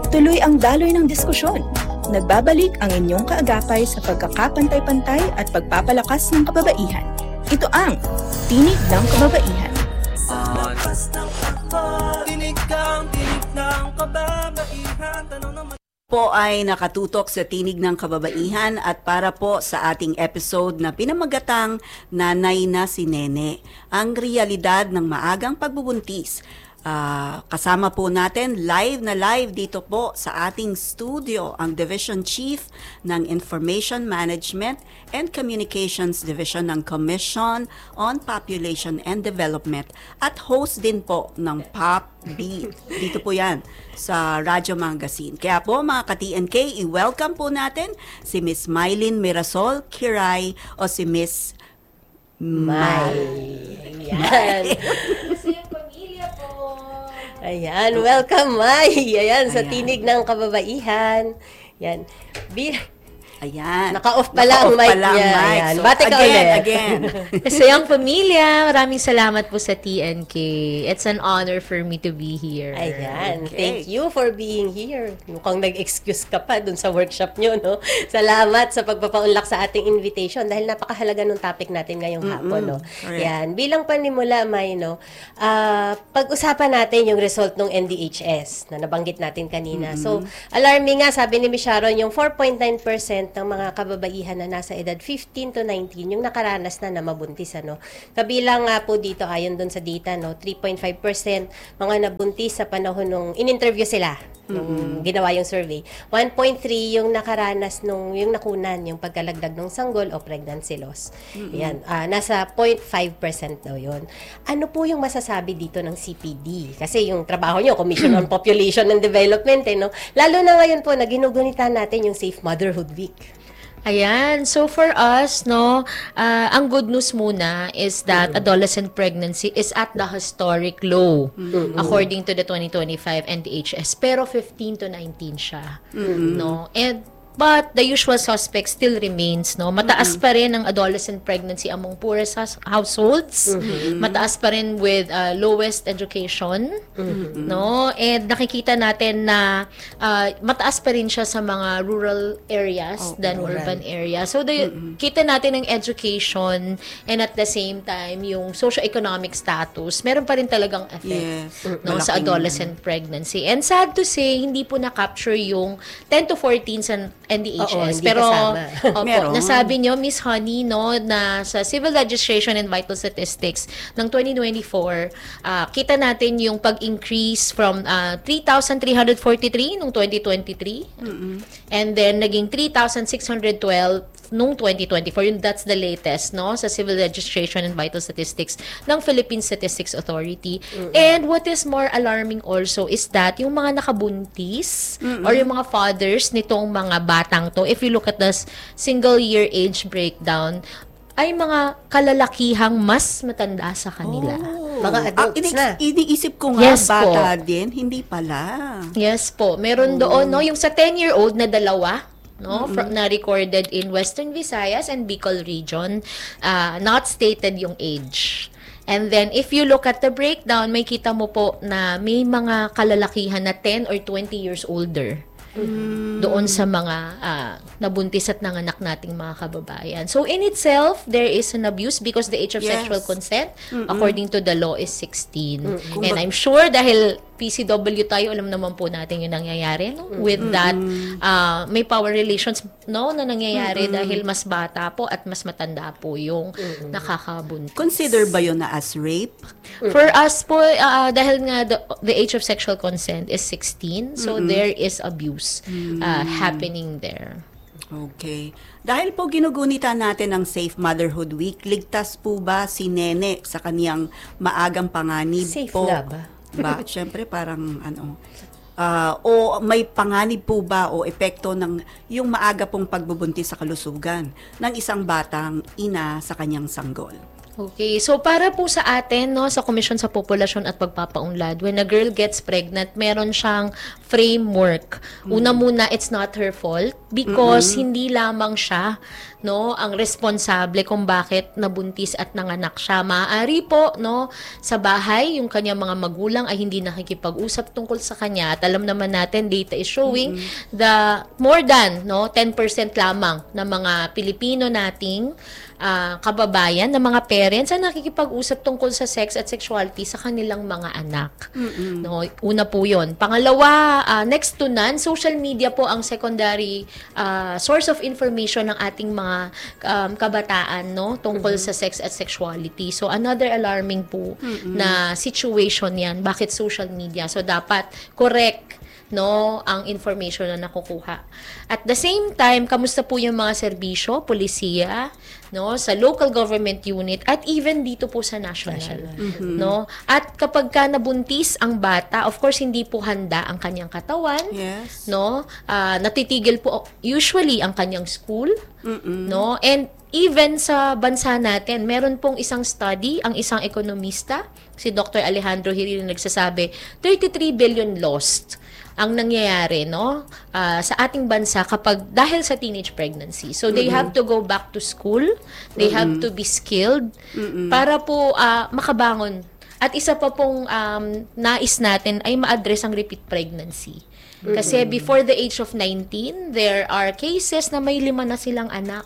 Tuloy ang daloy ng diskusyon. Nagbabalik ang inyong kaagapay sa pagkakapantay-pantay at pagpapalakas ng kababaihan. Ito ang Tinig ng Kababaihan. Po ay nakatutok sa Tinig ng Kababaihan at para po sa ating episode na pinamagatang Nanay na si Nene, ang realidad ng maagang pagbubuntis. Kasama po natin live dito po sa ating studio ang Division Chief ng Information Management and Communications Division ng Commission on Population and Development at host din po ng Pop Beat. Dito po yan sa Radyo Magazine. Kaya po mga ka-TNK, i-welcome po natin si Miss Mylene Mirasol Kiray o si Miss May. Ayan. Ayan, welcome, May. Ayan, sa Tinig ng Kababaihan. Ayan. Ayan. Naka-off pala ang mic niya. Ayan. So, Bate ka ulit. Again. Sayang pamilya, maraming salamat po sa TNK. It's an honor for me to be here. Ayan. Okay. Thank you for being here. Mukhang nag-excuse ka pa dun sa workshop nyo, no? Salamat sa pagpapaunlak sa ating invitation dahil napakahalaga ng topic natin ngayong hapon, no? Ayan. Bilang panimula, May, no? Pag-usapan natin yung result ng NDHS na nabanggit natin kanina. So, alarming nga, sabi ni Ms. Sharon, yung 4.9% ng mga kababaihan na nasa edad 15 to 19 yung nakaranas na mabuntis, ano. Kabilang nga po dito ayon doon sa data, no, 3.5% mga nabuntis sa panahon nung in-interview sila nung ginawa yung survey. 1.3 yung nakaranas nung yung nakunan yung pagkalagdag ng sanggol o pregnancy loss. Yan, nasa 0.5% daw yun. Ano po yung masasabi dito ng CPD? Kasi yung trabaho nyo, Commission on Population and Development, no? Lalo na ngayon po na ginugunitan natin yung Safe Motherhood Week. Ayan. So for us, no, ang good news muna is that adolescent pregnancy is at the historic low according to the 2025 NDHS. Pero 15 to 19 siya. No? But the usual suspect still remains, no? Mataas pa rin ang adolescent pregnancy among poorest households. Mataas pa rin with lowest education, no? And nakikita natin na mataas pa rin siya sa mga rural areas than urban areas. So kita natin ang education and at the same time yung socio-economic status, meron pa rin talagang effect no, sa adolescent pregnancy. And sad to say, hindi po na-capture yung 10 to 14 sa NDHS. Pero nasabi nyo, Miss Honey, no, na sa Civil Registration and Vital Statistics ng 2024, kita natin yung pag-increase from 3,343 noong 2023 and then naging 3,612 noong 2024. That's the latest, no, sa Civil Registration and Vital Statistics ng Philippine Statistics Authority. And what is more alarming also is that yung mga nakabuntis or yung mga fathers nitong mga batang to, if you look at the single year age breakdown, ay mga kalalakihang mas matanda sa kanila. Mga adults na. Iniisip ko nga, bata din, hindi pala. Yes po. Meron doon, no, yung sa 10-year-old na dalawa, no, na recorded in Western Visayas and Bicol region, not stated yung age. And then, if you look at the breakdown, may kita mo po na may mga kalalakihan na 10 or 20 years older doon sa mga nabuntis at nanganak nating mga kababayan. So, in itself, there is an abuse because the age of sexual consent, according to the law, is 16. And I'm sure dahil PCW tayo, alam naman po natin yung nangyayari, no? With that, may power relations, no, na nangyayari dahil mas bata po at mas matanda po yung nakakabuntis. Consider ba yun na as rape? For us po, dahil nga the age of sexual consent is 16, so there is abuse happening there. Okay. Dahil po ginugunitan natin ang Safe Motherhood Week, ligtas po ba si Nene sa kaniyang maagang panganib Safe po? na ba? Siyempre parang o may panganib po ba o epekto ng yung maaga pong pagbubuntis sa kalusugan ng isang batang ina sa kanyang sanggol? Okay, so para po sa atin, no, sa Komisyon sa Populasyon at Pagpapaunlad, when a girl gets pregnant, meron siyang framework. Una muna, it's not her fault because hindi lamang siya, no, ang responsable kung bakit nabuntis at nanganak siya. Maaari po, no, sa bahay, yung kanyang mga magulang ay hindi nakikipag-usap tungkol sa kanya. At alam naman natin, data is showing the more than, no, 10% lamang ng mga Pilipino nating kababayan, ng mga parents na nakikipag-usap tungkol sa sex at sexuality sa kanilang mga anak. No, una po 'yon. Pangalawa, next to none, social media po ang secondary source of information ng ating mga kabataan, no, tungkol sa sex at sexuality. So another alarming po na situation 'yan. Bakit social media? So dapat correct, no, ang information na nakukuha. At the same time, kamusta po yung mga serbisyo, polisiya, no, sa local government unit at even dito po sa national. No? At kapag ka nabuntis ang bata, of course hindi po handa ang kanyang katawan. Yes. No? Natitigil po usually ang kanyang school, no? And even sa bansa natin, meron pong isang study, ang isang ekonomista, si Dr. Alejandro Hiril, nagsasabi, 33 billion lost ang nangyayari, no, sa ating bansa kapag dahil sa teenage pregnancy. So they have to go back to school, they have to be skilled para po makabangon. At isa pa pong nais natin ay ma-address ang repeat pregnancy. Kasi before the age of 19, there are cases na may 5 na silang anak.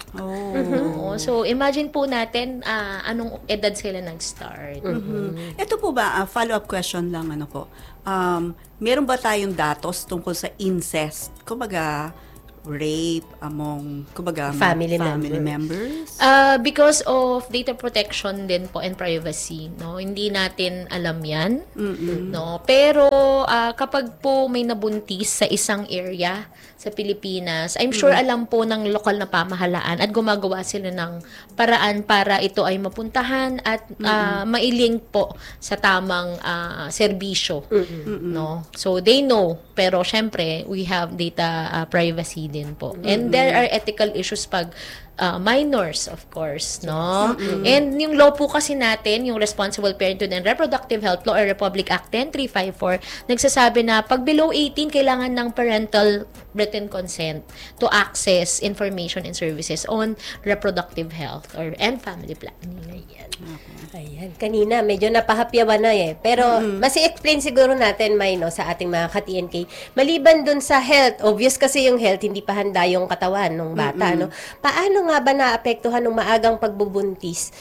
So imagine po natin anong edad sila nag-start. Ito po ba, follow-up question lang, ano po, meron ba tayong datos tungkol sa incest? Kumbaga, rape among, kumbaga, Family members? Because of data protection din po and privacy, no, hindi natin alam yan, no, pero kapag po may nabuntis sa isang area sa Pilipinas, I'm sure alam po ng lokal na pamahalaan at gumagawa sila ng paraan para ito ay mapuntahan at mailink po sa tamang serbisyo, no, so they know, pero syempre we have data privacy din po. And there are ethical issues pag minors, of course, no? And yung law po kasi natin, yung Responsible Parenthood and Reproductive Health Law or Republic Act 10354, nagsasabi na pag below 18, kailangan ng parental written consent to access information and services on reproductive health and family planning. Ayan. Kanina, medyo napahapyawan na Pero, mas i-explain siguro natin, May, no, sa ating mga ka-TNK. Maliban dun sa health, obvious kasi yung health, hindi pa handa yung katawan ng bata, no? Paano nga ba naapektuhan ng maagang pagbubuntis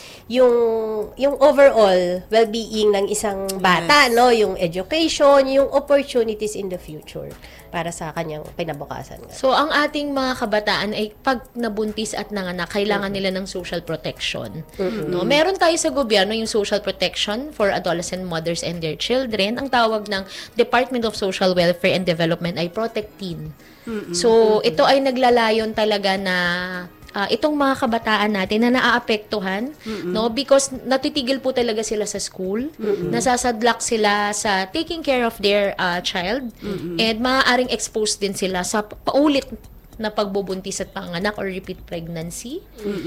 yung overall well-being ng isang bata, no? Yung education, yung opportunities in the future para sa kanyang kinabukasan. So, ang ating mga kabataan ay pag nabuntis at nanganak, kailangan nila ng social protection. No? Meron tayo sa gobyerno yung social protection for adolescent mothers and their children. Ang tawag ng Department of Social Welfare and Development ay Protect Teen. So, ito ay naglalayon talaga na itong mga kabataan natin na naaapektuhan, no, because natitigil po talaga sila sa school, nasasadlak sila sa taking care of their child, and maaaring exposed din sila sa paulit na pagbubuntis at panganak or repeat pregnancy.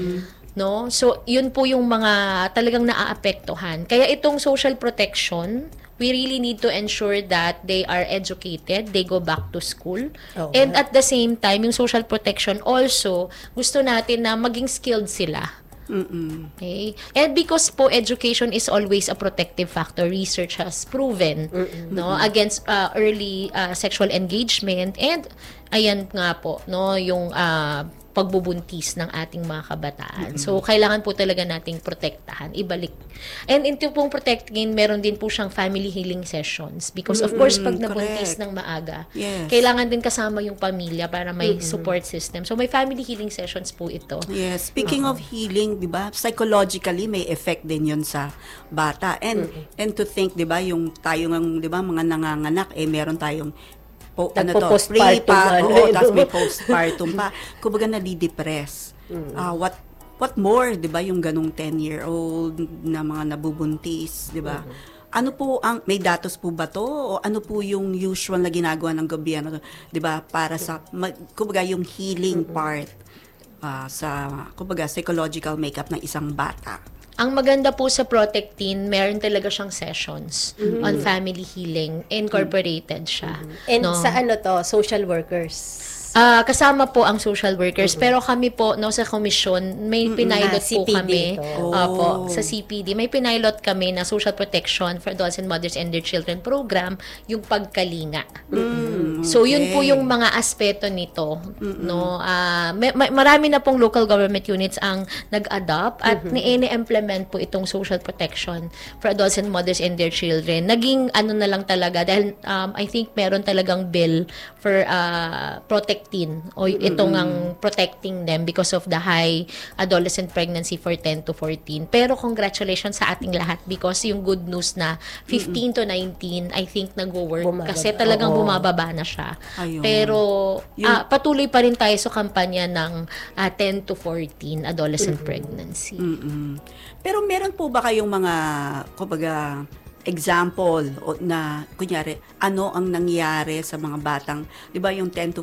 No? So, yun po yung mga talagang naaapektuhan. Kaya itong social protection, we really need to ensure that they are educated, they go back to school. And at the same time, yung social protection also, gusto natin na maging skilled sila. Okay? And because po education is always a protective factor, research has proven, no, against early sexual engagement, and ayan nga po, no, yung pagbubuntis ng ating mga kabataan. So, kailangan po talaga nating protektahan, ibalik. And into pong protecting, meron din po siyang family healing sessions. Because of course, pag nabuntis ng maaga, kailangan din kasama yung pamilya para may support system. So, may family healing sessions po ito. Yes. Speaking of healing, di ba, psychologically, may effect din yun sa bata. And to think, di ba, yung tayo ng, di ba, mga nanganganak, meron tayong tapos may postpartum pa. Kumbaga nadidepress. What more, 'di ba, yung ganung 10-year-old na mga nabubuntis, 'di ba? Ano po ang may datos po ba to o ano po yung usual na ginagawa ng gobyerno, 'di ba, para sa kumbaga yung healing part sa kumbaga psychological makeup ng isang bata? Ang maganda po sa Protect Teen, meron talaga siyang sessions on family healing. Incorporated siya. And sa social workers? Kasama po ang social workers, pero kami po sa komisyon, may pinilot po CPD kami. to. Opo, sa CPD, may pinilot kami na Social Protection for Adults and Mothers and their Children program, yung pagkalinga. So yun po yung mga aspeto nito, no. Marami na pong local government units ang nag-adopt at ni-implement po itong social protection for adults and mothers and their children. Naging na lang talaga dahil I think meron talagang bill for protecting o itong ang protecting them because of the high adolescent pregnancy for 10 to 14. Pero congratulations sa ating lahat because yung good news na 15 to 19 I think nagwo-work kasi talagang bumababa na siya. Ayun. Pero patuloy pa rin tayo sa kampanya ng 10 to 14 adolescent pregnancy. Pero meron po ba kayong mga, kumbaga, example na, kunyari, ano ang nangyari sa mga batang, di ba yung 10 to,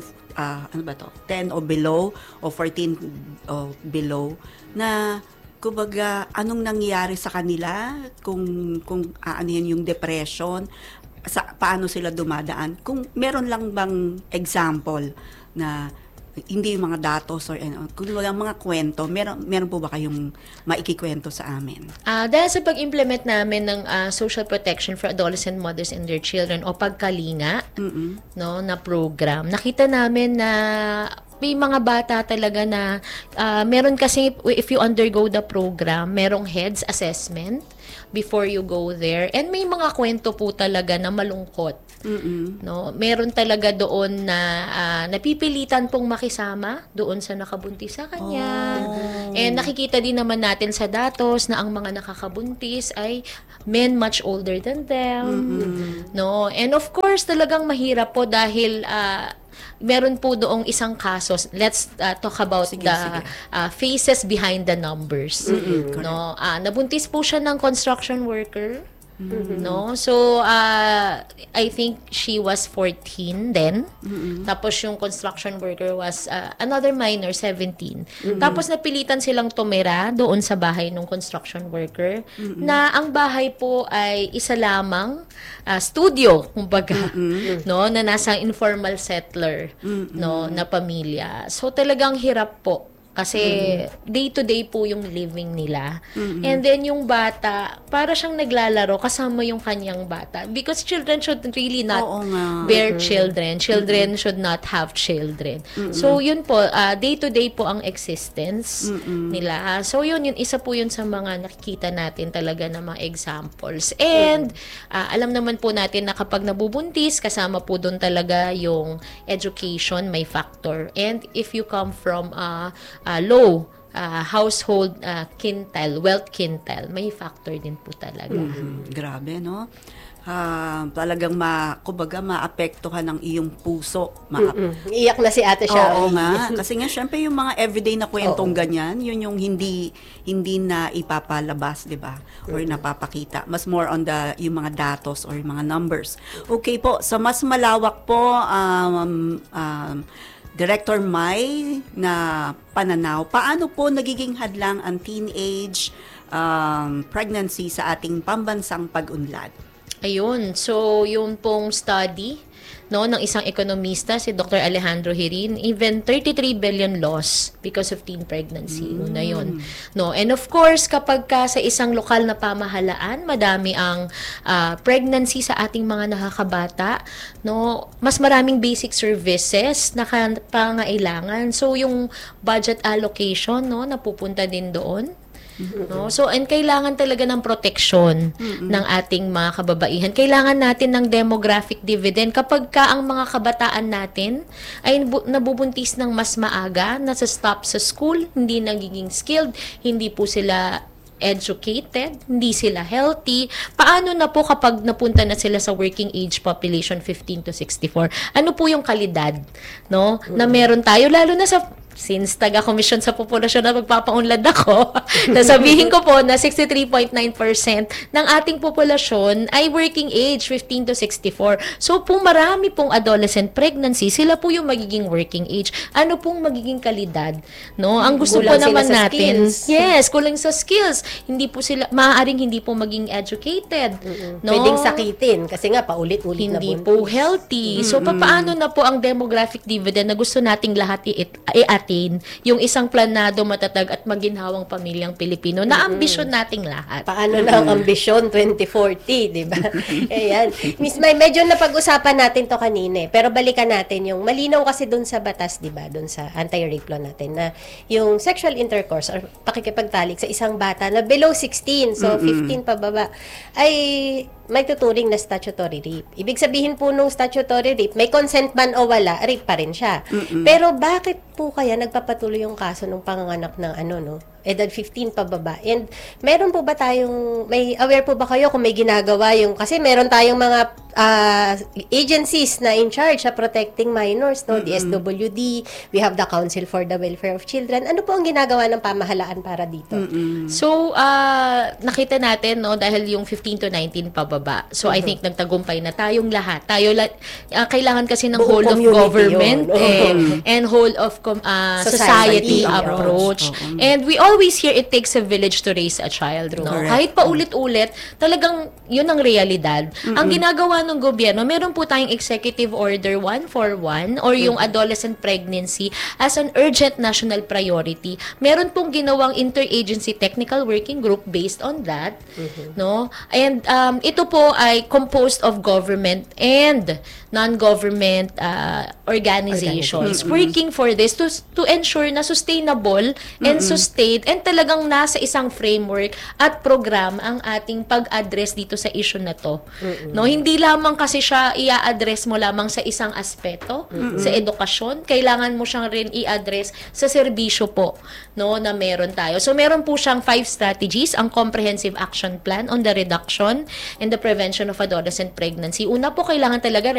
10 o below, o 14 o below, na, kumbaga, anong nangyari sa kanila, kung ano yan yung depression, paano sila dumadaan, kung meron lang bang example na, hindi yung mga datos or kung wala mga kwento, meron po ba kayong maikikwento sa amin? Dahil sa pag-implement namin ng social protection for adolescent mothers and their children o pagkalinga na program, nakita namin na may mga bata talaga na meron kasi if you undergo the program, merong heads assessment before you go there and may mga kwento po talaga na malungkot. No, meron talaga doon na napipilitan pong makisama doon sa nakabuntis sa kanya. And nakikita din naman natin sa datos na ang mga nakakabuntis ay men much older than them. No, and of course talagang mahirap po dahil meron po doong isang kaso. Let's talk about the faces behind the numbers. No, nabuntis po siya ng construction worker. No, so I think she was 14 then. Tapos yung construction worker was another minor, 17. Tapos napilitan silang tumira doon sa bahay ng construction worker na ang bahay po ay isa lamang studio, kumbaga, no, na nasa informal settler, no, na pamilya. So talagang hirap po. Kasi day to day po yung living nila. And then yung bata, para siyang naglalaro kasama yung kanyang bata. Because children should really not bear children. Children should not have children. So yun po, day to day po ang existence nila. So yun isa po yun sa mga nakikita natin talaga na mga examples. And alam naman po natin na kapag nabubuntis, kasama po doon talaga yung education, may factor. And if you come from low household wealth quintile, may factor din po talaga. Grabe, no? Talagang kumbaga maapektuhan ng iyong puso. Iyak na si Ate Shari. Oo nga. Kasi nga, syempre yung mga everyday na kwentong ganyan, yun yung hindi na ipapalabas, di ba? Or napapakita. Mas more on yung mga datos or yung mga numbers. Okay po, sa mas malawak po, Director Mai na pananaw, paano po nagiging hadlang ang teenage pregnancy sa ating pambansang pag-unlad? Ayun, so yung pong study ng isang ekonomista, si Dr. Alejandro Hirin, even 33 billion loss because of teen pregnancy. Una yun. No? And of course, kapag sa isang lokal na pamahalaan, madami ang pregnancy sa ating mga nakakabata, no? Mas maraming basic services na pangailangan. So, yung budget allocation, no, napupunta din doon. No? So, and kailangan talaga ng proteksyon ng ating mga kababaihan. Kailangan natin ng demographic dividend kapag ang mga kabataan natin ay nabubuntis ng mas maaga, nasa-stop sa school, hindi nagiging skilled, hindi po sila educated, hindi sila healthy. Paano na po kapag napunta na sila sa working age population 15 to 64? Ano po yung kalidad, no? Na meron tayo lalo na sa since taga-komisyon sa populasyon na magpapaunlad ako, nasabihin ko po na 63.9% ng ating populasyon ay working age, 15 to 64. So, kung marami pong adolescent pregnancy, sila po yung magiging working age. Ano pong magiging kalidad? No? Ang gusto po Kulang sila naman sa natin, skills. yes, kulang sa skills. Hindi po sila, maaaring hindi po maging educated. No? Pwedeng sakitin kasi nga paulit-ulit na Hindi buntis. po healthy. So, paano na po ang demographic dividend na gusto nating lahat i-attain, yung isang planado, matatag at maginhawang pamilyang Pilipino na ambisyon nating lahat. Paano na ang ambisyon 2040, di ba? Ayan. Miss May, medyo napag-usapan natin to kanina, pero balikan natin yung malinaw kasi dun sa batas, di ba? Dun sa anti-rape law natin na yung sexual intercourse or pakikipagtalik sa isang bata na below 16, so 15 pababa, ay may tuturing na statutory rape. Ibig sabihin po nung statutory rape, may consent man o wala, rape pa rin siya. Pero bakit po kaya nagpapatuloy yung kaso ng panganganak ng edad 15 pababa? And meron po ba tayong, may aware po ba kayo kung may ginagawa yung, kasi meron tayong mga agencies na in charge sa protecting minors, no? The SWD, we have the Council for the Welfare of Children. Ano po ang ginagawa ng pamahalaan para dito? So, nakita natin, no, dahil yung 15 to 19 pababa. So, I think nagtagumpay na tayong lahat. Kailangan kasi ng Buong whole of community government yun. and whole of society Society approach. And we always hear it takes a village to raise a child. No? Correct. Kahit paulit-ulit, talagang yun ang realidad. Ang ginagawa ng gobyerno, meron po tayong Executive Order 141 or yung adolescent pregnancy as an urgent national priority. Meron pong ginawang interagency technical working group based on that. No? And ito po ay composed of government and non-government organizations working for this to ensure na sustainable and sustained and talagang nasa isang framework at program ang ating pag-address dito sa issue na to. No, hindi lamang kasi siya i-address mo lamang sa isang aspeto, sa edukasyon, kailangan mo siyang rin i-address sa serbisyo po, no, na meron tayo. So meron po siyang 5 strategies, ang Comprehensive Action Plan on the Reduction and the Prevention of Adolescent Pregnancy. Una po, kailangan talaga